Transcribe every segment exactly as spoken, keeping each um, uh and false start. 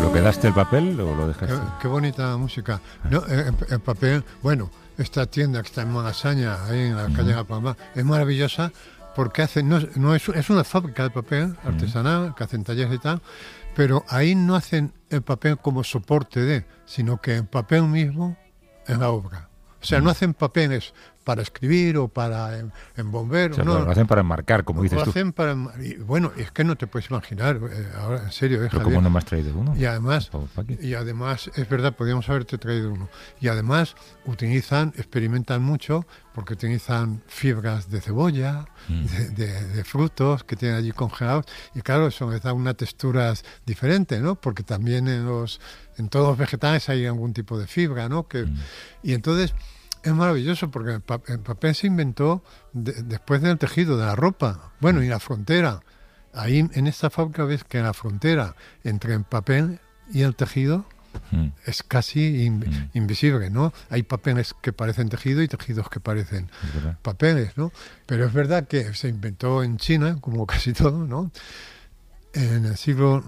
¿Lo quedaste el papel o lo dejaste? Qué, qué bonita música. No, el, el papel, bueno, esta tienda que está en Malasaña, ahí en la uh-huh. calle Palma, es maravillosa porque hacen, no, no es, es una fábrica de papel artesanal, uh-huh. que hacen talleres y tal, pero ahí no hacen el papel como soporte de, sino que el papel mismo es la obra. O sea, uh-huh. no hacen papeles para escribir o para en, en bomber. O sea, no, lo hacen para enmarcar, como dices lo tú. hacen para, y, bueno, es que no te puedes imaginar, eh, ahora en serio. Eh, Pero Javier. ¿cómo no me has traído uno? Y además, y además, es verdad, podríamos haberte traído uno. Y además utilizan, experimentan mucho, porque utilizan fibras de cebolla, mm. de, de, de frutos que tienen allí congelados. Y claro, eso les da unas texturas diferentes, ¿no? Porque también en los, en todos los vegetales hay algún tipo de fibra, ¿no? Que, mm. Y entonces es maravilloso porque el, pa- el papel se inventó de, después del tejido, de la ropa. Bueno, y la frontera. Ahí en esta fábrica ves que la frontera entre el papel y el tejido mm. es casi in, mm. invisible, ¿no? Hay papeles que parecen tejido y tejidos que parecen papeles, ¿no? Pero es verdad que se inventó en China, como casi todo, ¿no? En el siglo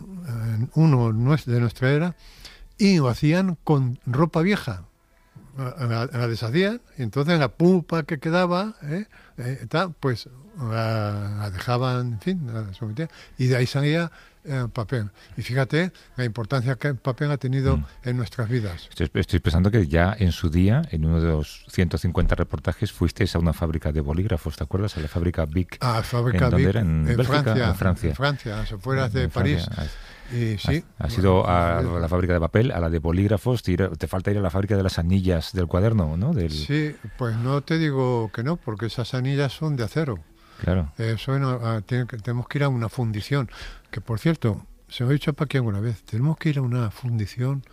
I de nuestra era, y lo hacían con ropa vieja. La, la deshacían y entonces la pulpa que quedaba eh, eh, tal, pues la, la dejaban, en fin, la sometían y de ahí salía el papel. Y fíjate la importancia que el papel ha tenido mm. en nuestras vidas. Estoy, estoy pensando que ya en su día, en uno de los ciento cincuenta reportajes, fuisteis a una fábrica de bolígrafos, ¿te acuerdas? A la fábrica Bic. Ah, la fábrica ¿En Bic, era? ¿En, en, Bélgica, Francia, en Francia. En Francia, a las afueras de París. Y sí, ha, ha sido a la fábrica de papel, a la de bolígrafos, te, te falta ir a la fábrica de las anillas del cuaderno, ¿no? Del... Sí, pues no te digo que no, porque esas anillas son de acero. Claro. Eso no, tiene, tenemos que ir a una fundición, que por cierto, se lo he dicho a Paqui alguna vez, tenemos que ir a una fundición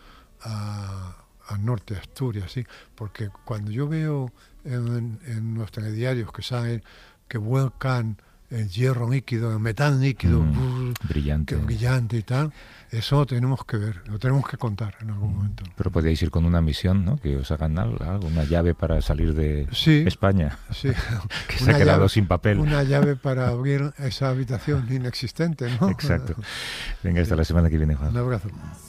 al norte de Asturias, sí, porque cuando yo veo en, en los telediarios que salen, que vuelcan el hierro líquido, el metal líquido, mm, brr, brillante. Que brillante y tal, eso lo tenemos que ver, lo tenemos que contar en algún momento. Pero podíais ir con una misión, ¿no? Que os hagan algo, una llave para salir de sí, España, sí. que se ha quedado llave, sin papel. Una llave para abrir esa habitación inexistente, ¿no? Exacto. Venga, hasta la semana que viene, Juan. Un abrazo.